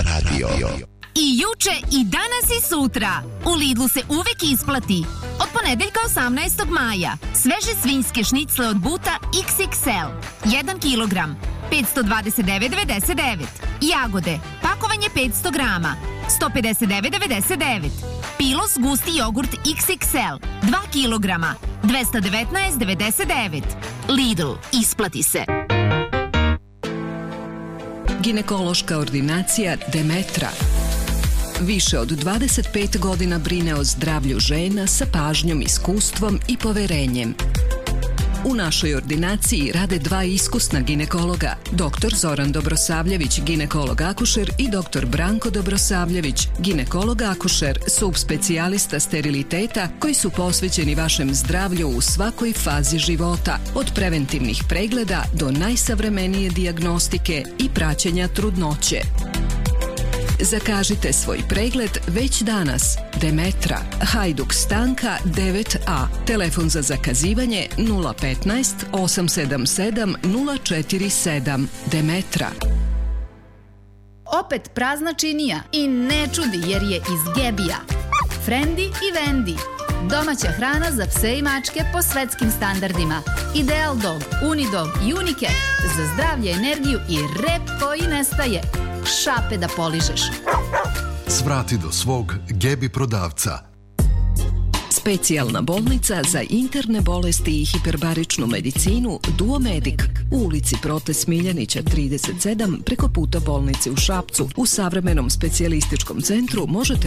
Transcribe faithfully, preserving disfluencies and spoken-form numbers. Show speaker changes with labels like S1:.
S1: radio.
S2: I juče i danas i sutra. U Lidlu se uvek isplati. Od ponedeljka osamnaestog maja. Sveže svinjske šnicle od buta iks iks el. jedan kilogram. petsto dvadeset devet devedeset devet. Jagode. Pakovanje petsto grama. sto pedeset devet devedeset devet. Pilos gusti jogurt iks iks el. dva kilograma. dvesta devetnaest devedeset devet. Lidl. Isplati se.
S3: Ginekološka ordinacija Demetra. Više od dvadeset pet godina brine o zdravlju žena sa pažnjom, iskustvom i poverenjem. U našoj ordinaciji rade dva iskusna ginekologa, doktor Zoran Dobrosavljević, ginekolog-akušer i doktor Branko Dobrosavljević, ginekolog-akušer, subspecijalista steriliteta koji su posvećeni vašem zdravlju u svakoj fazi života, od preventivnih pregleda do najsavremenije dijagnostike i praćenja trudnoće. Zakažite svoj pregled već danas. Demetra, Hajduk Stanka devet a. Telefon za zakazivanje nula petnaest osam sedam sedam nula četiri sedam. Demetra.
S4: Opet prazna činija i ne čudi jer je iz Gebija. Frendi i Vendi. Domaća hrana za pse i mačke po svetskim standardima. Ideal Dog, Unidog i Unicat za zdravlje, energiju i rep koji nestaje. Šape da poližeš.
S5: Svrati do svog Gebi prodavca.
S3: Specijalna bolnica za interne bolesti i hiperbaričnu medicinu Duomedik u ulici Prote Smiljanića trideset sedam preko puta bolnice u Šapcu. U savremenom specijalističkom centru možete